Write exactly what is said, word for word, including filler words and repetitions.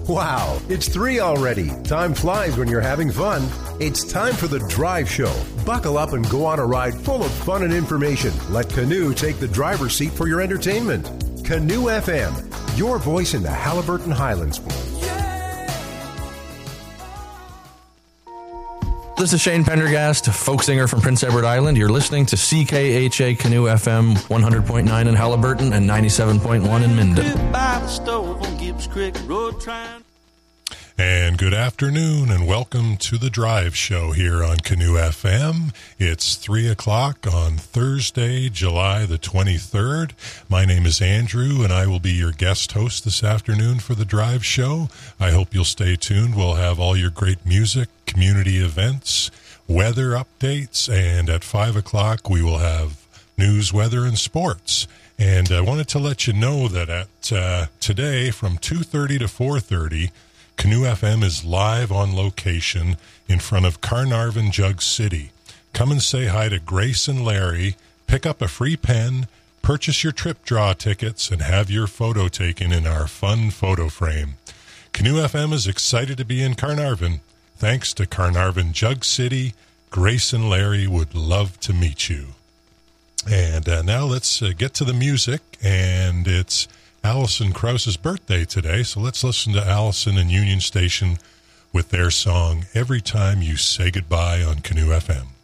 Wow, it's three already. Time flies when you're having fun. It's time for the Drive Show. Buckle up and go on a ride full of fun and information. Let Canoe take the driver's seat for your entertainment. Canoe F M, your voice in the Haliburton Highlands. This is Shane Pendergast, folk singer from Prince Edward Island. You're listening to C K H A Canoe F M one hundred point nine in Haliburton and ninety-seven point one in Minden. And good afternoon and welcome to the Drive Show here on Canoe F M. It's three o'clock on Thursday, July the twenty-third. My name is Andrew and I will be your guest host this afternoon for the Drive Show. I hope you'll stay tuned. We'll have all your great music, community events, weather updates, and at five o'clock we will have news, weather, and sports. And I wanted to let you know that at uh, today from two thirty to four thirty, Canoe F M is live on location in front of Carnarvon Jug City. Come and say hi to Grace and Larry, pick up a free pen, purchase your trip draw tickets, and have your photo taken in our fun photo frame. Canoe F M is excited to be in Carnarvon. Thanks to Carnarvon Jug City, Grace and Larry would love to meet you. And uh, now let's uh, get to the music, and it's Alison Krause's birthday today, so let's listen to Allison and Union Station with their song, Every Time You Say Goodbye on Canoe F M.